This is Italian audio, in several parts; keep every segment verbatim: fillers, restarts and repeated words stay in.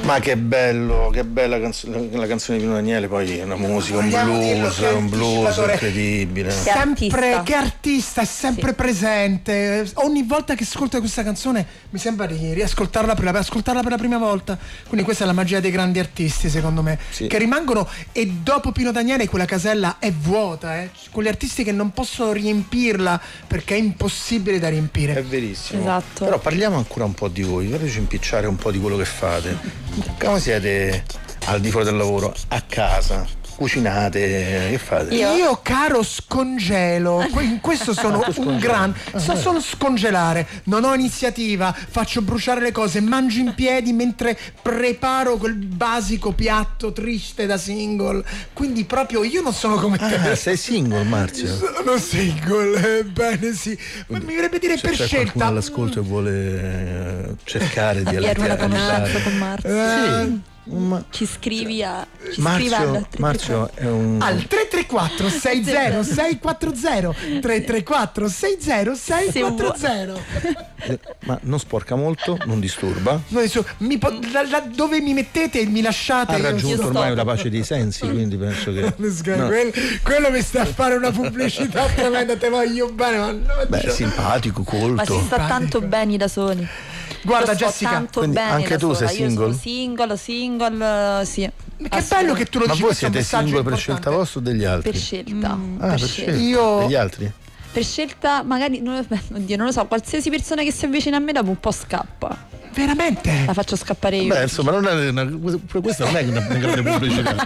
Ma che bello, che bella canzone, la canzone di Pino Daniele, poi è una musica, un blues, un blues incredibile. Sempre, che artista, è sempre sì. presente. Ogni volta che ascolto questa canzone mi sembra di riascoltarla per, la, ascoltarla per la prima volta. Quindi questa è la magia dei grandi artisti, secondo me, sì. che rimangono, e dopo Pino Daniele quella casella è vuota, eh? Quegli artisti che non possono riempirla perché è impossibile da riempire. È verissimo. Esatto. Però parliamo ancora un po' di voi, fateci impicciare un po' di quello che fate. Come siete al di fuori del lavoro, a casa, cucinate, che fate? Io, Io caro scongelo, in questo sono un gran, so solo scongelare, non ho iniziativa, faccio bruciare le cose, mangio in piedi mentre preparo quel basico piatto triste da single, quindi proprio io non sono come te. Ah, sei single, Marzio? Sono single, bene sì, quindi, ma mi verrebbe dire per c'è scelta. Qualcuno all'ascolto e vuole cercare di avere una conoscenza con Marzio. Eh, sì. Ma... ci scrivi a ci Marzio, Marzio è un... al tre tre quattro sei zero sei quattro zero tre tre quattro sei zero sei quattro zero. Ma non sporca molto, non disturba. No, adesso, mi po- da, da dove mi mettete e mi lasciate. Ha raggiunto ormai la pace dei sensi, quindi penso che no. quello, quello mi sta a fare una pubblicità tremenda, te voglio bene, ma no, beh, cioè... simpatico, colto. Ma si sta simpatico. Tanto bene da soli. Guarda Jessica, tanto bene anche tu sola. sei single? Io sono single, single, sì. Che bello che tu lo dici. Ma voi siete single per scelta vostra o degli altri? Per scelta. Mm. Ah, per, per scelta. scelta. Io... Degli altri? Per scelta, magari, non, oddio, non lo so, qualsiasi persona che si avvicina a me dopo un po' scappa. Veramente? La faccio scappare io. Beh, insomma, non è una, questa non è una grande pubblicità.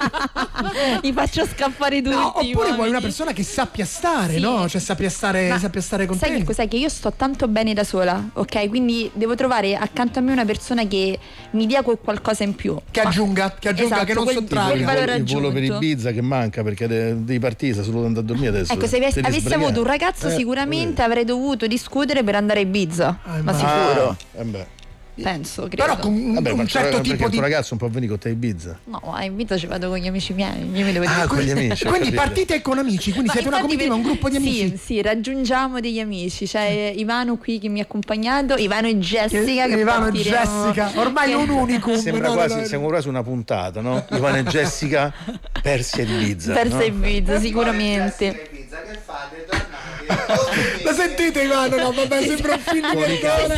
Li faccio scappare tutti. No, oppure vuoi una persona che sappia stare, sì. no? Cioè sappia stare, sappia stare con sai te. Sai che cos'è? Che io sto tanto bene da sola, ok? Quindi devo trovare accanto a me una persona che mi dia quel qualcosa in più. Che aggiunga, che aggiunga, esatto, che non quel, sottragga. Il valore il volo aggiunto. per Ibiza che manca perché devi partire, sta solo andare a dormire adesso. Ecco, se avessi, avessi avuto un ragazzo eh, sicuramente eh. avrei dovuto discutere per andare a Ibiza, ah, ma sicuro. Ah, eh beh. Penso, credo. Però con un, Vabbè, un certo tipo il di tuo ragazzo un po' venire con te a Ibiza. No, a Ibiza ci vado con gli amici miei. Io mi devo ah, dire con gli amici. Quindi partite con amici, quindi ma siete una comitiva, un gruppo di amici. Sì, sì, raggiungiamo degli amici. C'è Ivano qui che mi ha accompagnato, Ivano e Jessica. Che Ivano e Jessica, ormai è un unicum. Sembra no, quasi, no, no. siamo quasi una puntata, no? Ivano e Jessica persi a Ibiza. Persi a no? Ibiza, sicuramente. Che fate? Lo sentite Ivano? No, vabbè, sembra un film di cartone.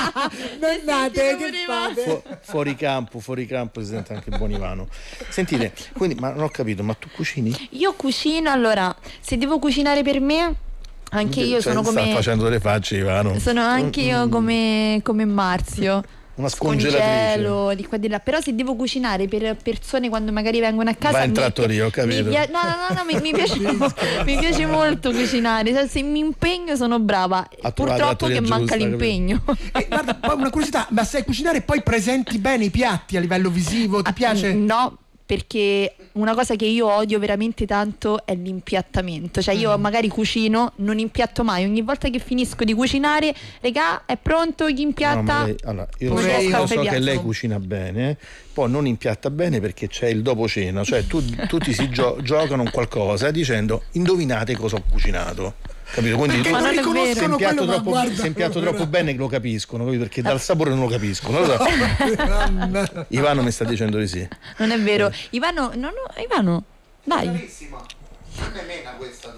Dannate, che fate? Fu- fuori campo, fuori campo si sente anche buon Ivano. Sentite, quindi, ma non ho capito, ma tu cucini? Io cucino, allora, se devo cucinare per me, anche io cioè, sono come... sta facendo delle facce Ivano. Sono anche io come, come Marzio. Una scongelatrice di qua di là. Però se devo cucinare per persone quando magari vengono a casa, vai in trattoria, ho capito. Pia- no no no, no mi, mi, piace, mi piace molto cucinare, cioè, se mi impegno sono brava. A purtroppo che giusta, manca l'impegno. E, guarda, poi una curiosità, ma sai cucinare e poi presenti bene i piatti a livello visivo, ti piace? No, perché una cosa che io odio veramente tanto è l'impiattamento. Cioè io magari cucino, non impiatto mai. Ogni volta che finisco di cucinare, regà, è pronto, chi impiatta? No, lei, allora, io non so, riesco io a so fare che lei piatto. cucina bene, poi non impiatta bene perché c'è il dopo cena. Cioè tu, tutti si gio- giocano un qualcosa dicendo indovinate cosa ho cucinato. Capito? Quindi perché tu, non riconoscono se impiatto quello, troppo, guarda, se impiatto troppo bene lo capiscono, capito? Perché dal sapore non lo capiscono. Allora, Ivano mi sta dicendo di sì. Non è vero. Ivano, no, no, Ivano, dai. Bravissima. Yemena questa.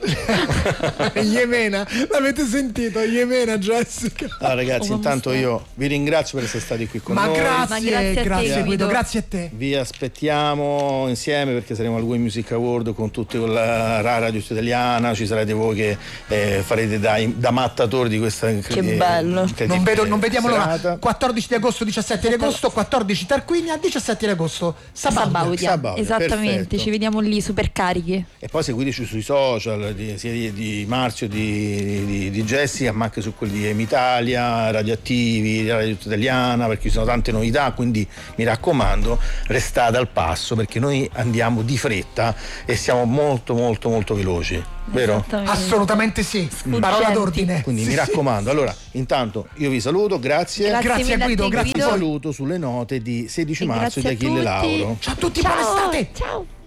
Yemena, l'avete sentito? Yemena, Jessica. Ah, ragazzi, oh, intanto io vi ringrazio per essere stati qui con ma noi. grazie, ma grazie a grazie te, Guido, grazie a te. Vi aspettiamo insieme perché saremo al Wii Music Award con tutti, con la Radio Italiana. Ci sarete voi che eh, farete da, da mattatori di questa che bello. Non, vedo, non vediamo serata. l'ora. quattordici di agosto, diciassette di agosto, quattordici Tarquinia, diciassette di agosto Sabaudia. Sabaudia. Sabaudia, Esattamente, perfetto. Ci vediamo lì super carichi. E poi seguiteci sui social di, sia di, di Marzio, di, di, di Jessica, ma anche su quelli di Emitalia, Radioattivi, Radio Italiana, perché ci sono tante novità, quindi mi raccomando restate al passo perché noi andiamo di fretta e siamo molto molto molto veloci, vero? Assolutamente sì, Sfuggenti. parola d'ordine. Quindi sì, mi raccomando, sì. Allora intanto io vi saluto, grazie. Grazie, Grazie mille Guido, a te, grazie. Vi saluto sulle note di sedici E marzo di grazie a Achille tutti. Lauro. Ciao a tutti, Ciao, buona estate. ciao.